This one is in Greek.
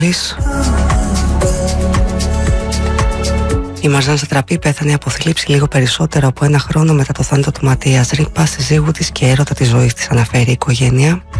Η Μαρζάν Σατραπή πέθανε από θλίψη λίγο περισσότερο από 1 χρόνο μετά το θάνατο του Ματίας Ρίπα, συζύγου της και έρωτα της ζωής της, αναφέρει η οικογένεια.